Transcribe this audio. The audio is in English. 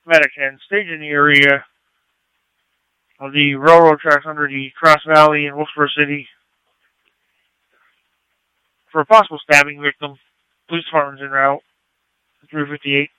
medics and staged in the area of the railroad tracks under the Cross Valley in Wilkesboro City for a possible stabbing victim. Police department's en route. 358.